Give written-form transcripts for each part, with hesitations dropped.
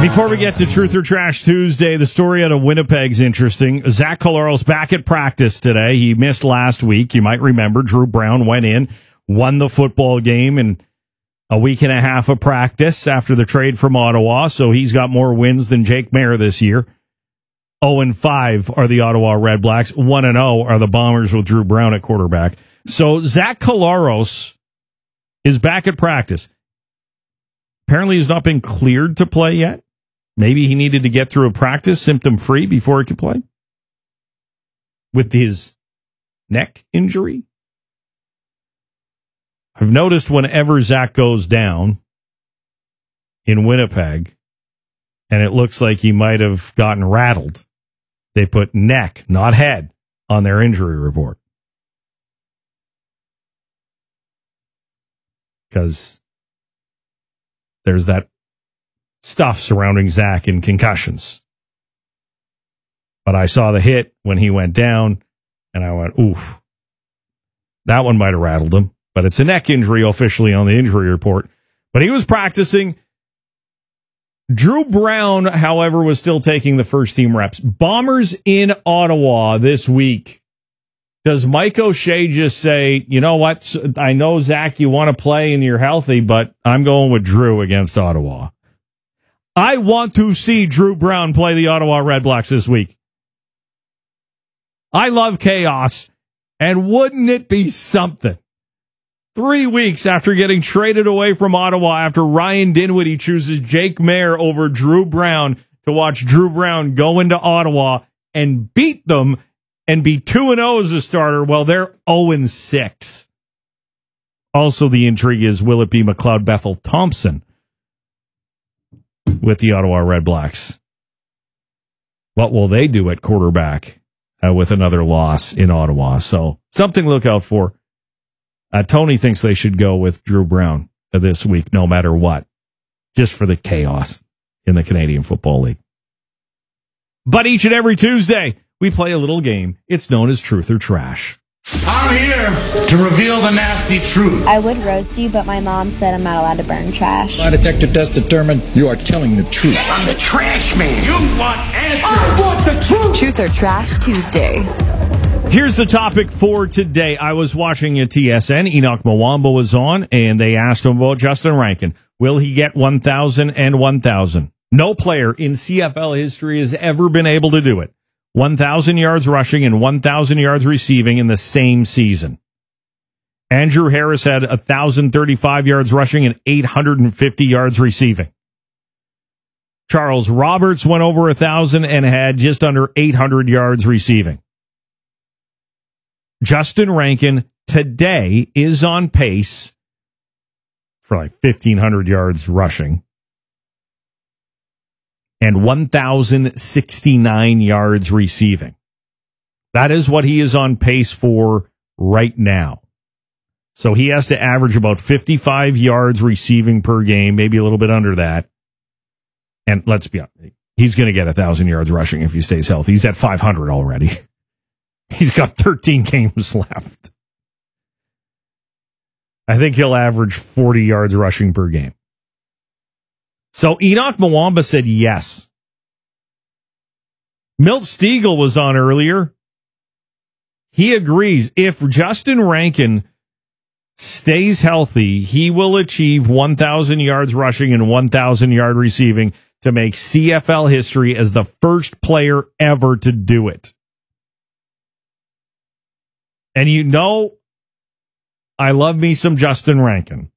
Before we get to Truth or Trash Tuesday, the story out of Winnipeg's interesting. Zach Collaros back at practice today. He missed last week. You might remember Drew Brown went in, won the football game in a week and a half of practice after the trade from Ottawa, so he's got more wins than Jake Maier this year. 0-5 are the Ottawa Red Blacks. 1-0 are the Bombers with Drew Brown at quarterback. So Zach Collaros is back at practice. Apparently he's not been cleared to play yet. Maybe he needed to get through a practice symptom-free before he could play with his neck injury. I've noticed whenever Zach goes down in Winnipeg, and it looks like he might have gotten rattled, they put neck, not head, on their injury report. Because there's that stuff surrounding Zach and concussions. But I saw the hit when he went down, and I went, oof. That one might have rattled him, but it's a neck injury officially on the injury report. But he was practicing. Drew Brown, however, was still taking the first team reps. Bombers in Ottawa this week. Does Mike O'Shea just say, you know what, I know, Zach, you want to play and you're healthy, but I'm going with Drew against Ottawa. I want to see Drew Brown play the Ottawa Red Blacks this week. I love chaos, and wouldn't it be something? 3 weeks after getting traded away from Ottawa after Ryan Dinwiddie chooses Jake Maier over Drew Brown to watch Drew Brown go into Ottawa and beat them and be 2-0 as a starter. Well, they're 0-6. Also, the intrigue is, will it be McLeod Bethel Thompson with the Ottawa Red Blacks? What will they do at quarterback with another loss in Ottawa? So something to look out for. Tony thinks they should go with Drew Brown this week, no matter what, just for the chaos in the Canadian Football League. But each and every Tuesday, we play a little game. It's known as Truth or Trash. I'm here to reveal the nasty truth. I would roast you, but my mom said I'm not allowed to burn trash. Lie detector test determined you are telling the truth. I'm the trash man. You want answers. I want the truth. Truth or Trash Tuesday. Here's the topic for today. I was watching a TSN. Enoch Mwamba was on, and they asked him about Justin Rankin. Will he get 1,000 and 1,000? No player in CFL history has ever been able to do it. 1,000 yards rushing and 1,000 yards receiving in the same season. Andrew Harris had 1,035 yards rushing and 850 yards receiving. Charles Roberts went over 1,000 and had just under 800 yards receiving. Justin Rankin today is on pace for like 1,500 yards rushing and 1,069 yards receiving. That is what he is on pace for right now. So he has to average about 55 yards receiving per game, maybe a little bit under that. And let's be honest, he's going to get 1,000 yards rushing if he stays healthy. He's at 500 already. He's got 13 games left. I think he'll average 40 yards rushing per game. So Enoch Mwamba said yes. Milt Stiegel was on earlier. He agrees. If Justin Rankin stays healthy, he will achieve 1,000 yards rushing and 1,000 yard receiving to make CFL history as the first player ever to do it. And you know, I love me some Justin Rankin.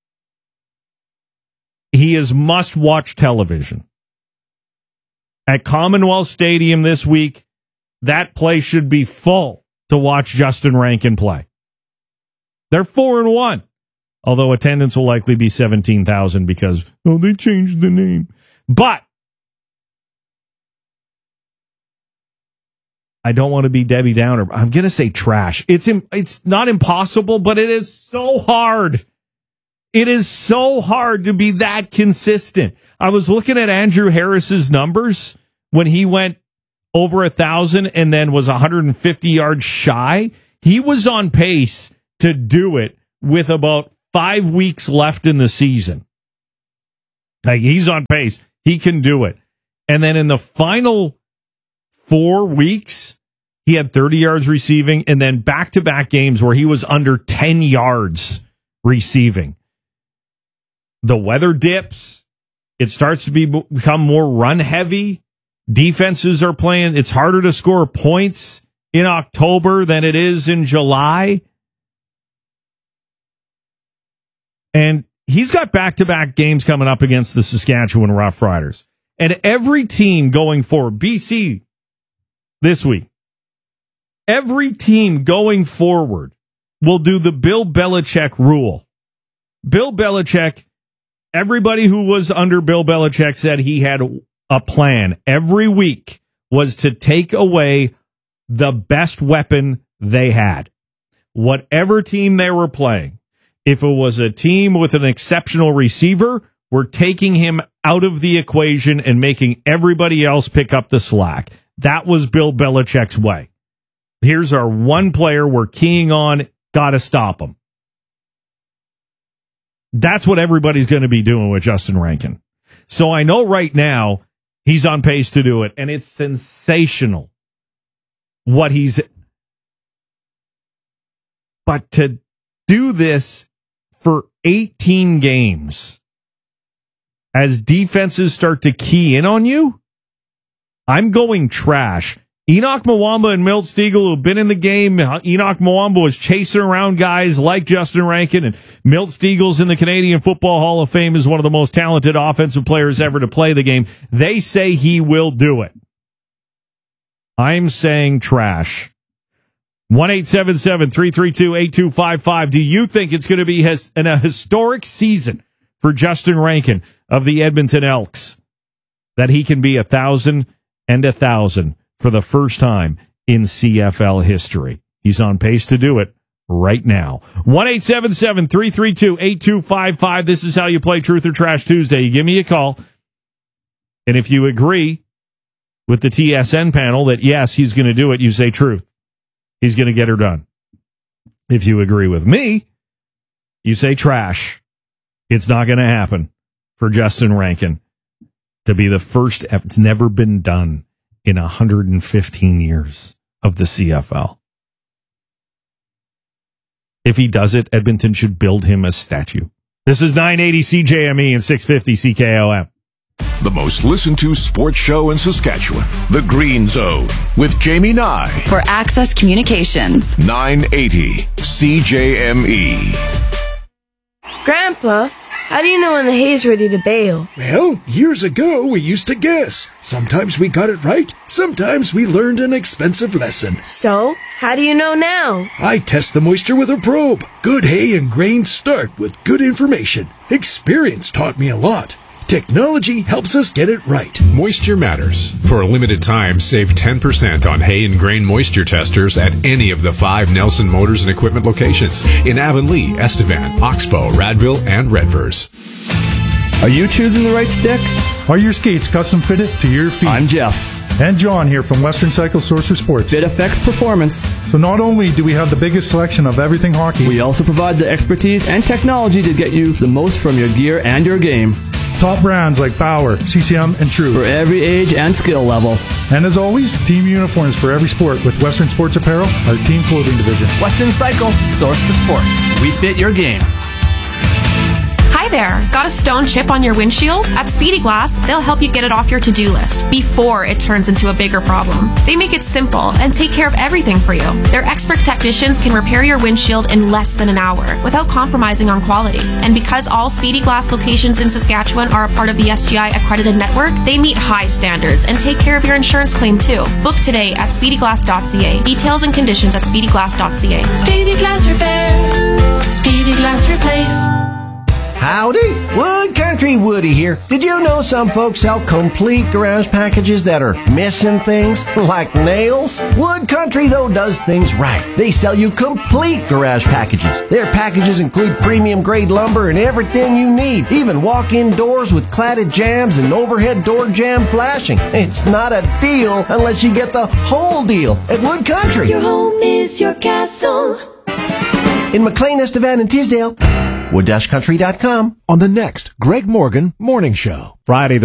He is must-watch television. At Commonwealth Stadium this week, that place should be full to watch Justin Rankin play. They're 4-1, although attendance will likely be 17,000 because, they changed the name. But I don't want to be Debbie Downer. I'm going to say trash. It's not impossible, but it is so hard. It is so hard to be that consistent. I was looking at Andrew Harris's numbers when he went over 1,000 and then was 150 yards shy. He was on pace to do it with about 5 weeks left in the season. Like, he's on pace. He can do it. And then in the final 4 weeks, he had 30 yards receiving, and then back-to-back games where he was under 10 yards receiving. The weather dips. It starts to become more run-heavy. Defenses are playing. It's harder to score points in October than it is in July. And he's got back-to-back games coming up against the Saskatchewan Roughriders. And every team going forward, BC this week, every team going forward will do the Bill Belichick rule. Bill Belichick, everybody who was under Bill Belichick said he had a plan every week was to take away the best weapon they had. Whatever team they were playing, if it was a team with an exceptional receiver, we're taking him out of the equation and making everybody else pick up the slack. That was Bill Belichick's way. Here's our one player we're keying on, got to stop him. That's what everybody's going to be doing with Justin Rankin. So I know right now he's on pace to do it, and it's sensational what he's... But to do this for 18 games, as defenses start to key in on you, I'm going trash. Enoch Mwamba and Milt Stegall, who have been in the game, Enoch Mwamba was chasing around guys like Justin Rankin, and Milt Steagall's in the Canadian Football Hall of Fame as one of the most talented offensive players ever to play the game. They say he will do it. I'm saying trash. 1-877-332-8255. Do you think it's going to be a historic season for Justin Rankin of the Edmonton Elks, that he can be 1,000 and 1,000 for the first time in CFL history? He's on pace to do it right now. 1-877-332-8255. This is how you play Truth or Trash Tuesday. You give me a call, and if you agree with the TSN panel that, yes, he's going to do it, you say truth. He's going to get her done. If you agree with me, you say trash. It's not going to happen for Justin Rankin to be the first. It's never been done in 115 years of the CFL. If he does it, Edmonton should build him a statue. This is 980 CJME and 650 CKOM. The most listened to sports show in Saskatchewan, The Green Zone, with Jamie Nye. For Access Communications. 980 CJME. Grandpa, how do you know when the hay's ready to bale? Well, years ago we used to guess. Sometimes we got it right, sometimes we learned an expensive lesson. So, how do you know now? I test the moisture with a probe. Good hay and grain start with good information. Experience taught me a lot. Technology helps us get it right. Moisture matters. For a limited time, save 10% on hay and grain moisture testers at any of the 5 Nelson Motors and Equipment locations in Avonlea, Estevan, Oxbow, Radville, and Redvers. Are you choosing the right stick? Are your skates custom fitted to your feet? I'm Jeff. And John here from Western Cycle Sourcer Sports. Fit affects performance. So not only do we have the biggest selection of everything hockey, we also provide the expertise and technology to get you the most from your gear and your game. Top brands like Bauer, CCM, and True. For every age and skill level. And as always, team uniforms for every sport with Western Sports Apparel, our team clothing division. Western Cycle, source for sports. We fit your game. Hi there. Got a stone chip on your windshield? At Speedy Glass, they'll help you get it off your to-do list before it turns into a bigger problem. They make it simple and take care of everything for you. Their expert technicians can repair your windshield in less than an hour without compromising on quality. And because all Speedy Glass locations in Saskatchewan are a part of the SGI accredited network, they meet high standards and take care of your insurance claim too. Book today at speedyglass.ca. Details and conditions at speedyglass.ca. Speedy Glass Repair. Speedy Glass Replace. Howdy, Wood Country Woody here. Did you know some folks sell complete garage packages that are missing things, like nails? Wood Country, though, does things right. They sell you complete garage packages. Their packages include premium grade lumber and everything you need, even walk-in doors with cladded jambs and overhead door jamb flashing. It's not a deal unless you get the whole deal at Wood Country. Your home is your castle. In McLean, Estevan, and Tisdale, wood-country.com. On the next Greg Morgan Morning Show. Friday, the